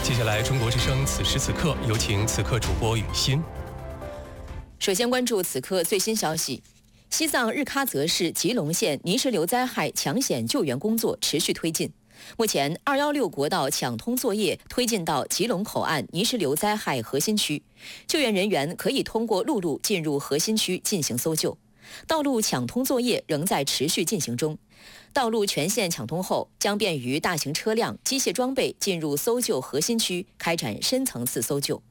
接下来，中国之声此时此刻有请此刻主播雨欣。 首先关注此刻最新消息：西藏日喀则市吉隆县泥石流灾害抢险救援工作持续推进。目前，216国道抢通作业推进到吉隆口岸泥石流灾害核心区，救援人员可以通过陆路进入核心区进行搜救。道路抢通作业仍在持续进行中。道路全线抢通后，将便于大型车辆、机械装备进入搜救核心区，开展深层次搜救。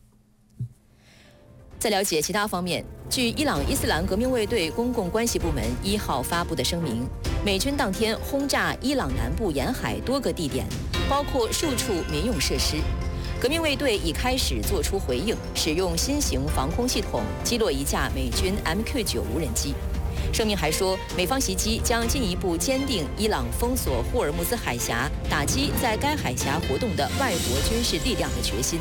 在了解其他方面，据伊朗伊斯兰革命卫队公共关系部门1号发布的声明，美军当天轰炸伊朗南部沿海多个地点，包括数处民用设施。革命卫队已开始做出回应，使用新型防空系统击落一架美军 MQ-9 无人机。声明还说，美方袭击将进一步坚定伊朗封锁霍尔木兹海峡、打击在该海峡活动的外国军事力量的决心。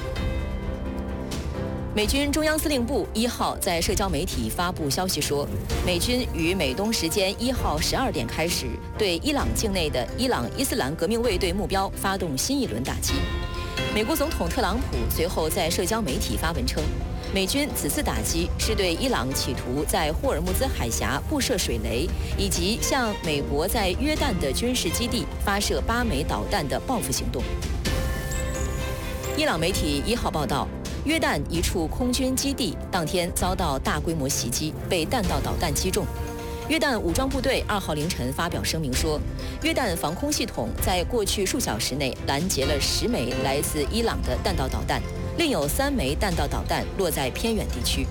美军中央司令部1号在社交媒体发布消息说，美军于美东时间1号12点开始对伊朗境内的伊朗伊斯兰革命卫队目标发动新一轮打击。美国总统特朗普随后在社交媒体发文称，美军此次打击是对伊朗企图在霍尔木兹海峡布设水雷，以及向美国在约旦的军事基地发射8枚导弹的报复行动。伊朗媒体1号报道，约旦一处空军基地当天遭到大规模袭击，被弹道导弹击中。约旦武装部队2号凌晨发表声明说，约旦防空系统在过去数小时内拦截了10枚来自伊朗的弹道导弹，另有3枚弹道导弹落在偏远地区。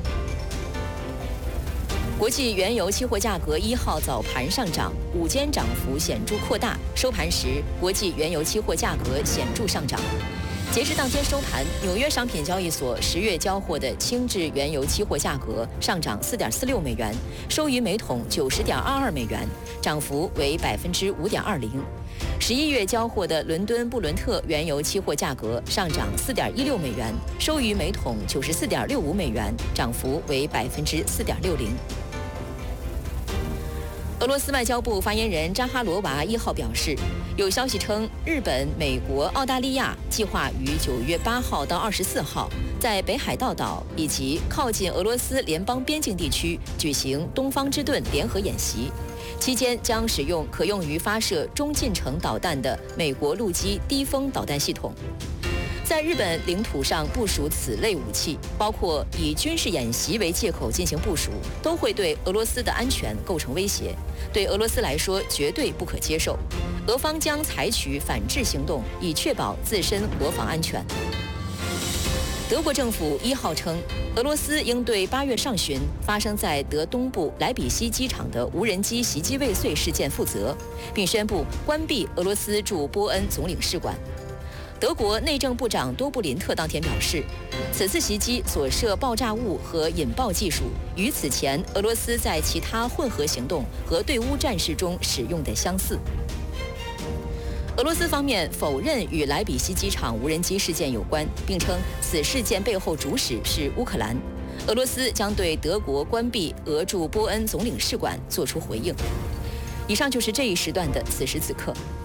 国际原油期货价格1号早盘上涨，午间涨幅显著扩大，收盘时国际原油期货价格显著上涨。截至当天收盘，纽约商品交易所10月交货的轻质原油期货价格上涨4.46美元，收于每桶90.22美元，涨幅为5.20%。11月交货的伦敦布伦特原油期货价格上涨4.16美元，收于每桶94.65美元，涨幅为4.60%。俄罗斯外交部发言人扎哈罗娃1号表示，有消息称，日本、美国、澳大利亚计划于9月8号到24号在北海道岛以及靠近俄罗斯联邦边境地区举行东方之盾联合演习，期间将使用可用于发射中近程导弹的美国陆基低风导弹系统。在日本领土上部署此类武器，包括以军事演习为借口进行部署，都会对俄罗斯的安全构成威胁，对俄罗斯来说绝对不可接受。俄方将采取反制行动，以确保自身国防安全。德国政府1号称，俄罗斯应对8月上旬发生在德东部莱比锡机场的无人机袭击未遂事件负责，并宣布关闭俄罗斯驻波恩总领事馆。德国内政部长多布林特当天表示，此次袭击所涉爆炸物和引爆技术与此前俄罗斯在其他混合行动和对乌战事中使用的相似。俄罗斯方面否认与莱比锡机场无人机事件有关，并称此事件背后主使是乌克兰。俄罗斯将对德国关闭俄驻波恩总领事馆作出回应。以上就是这一时段的此时此刻。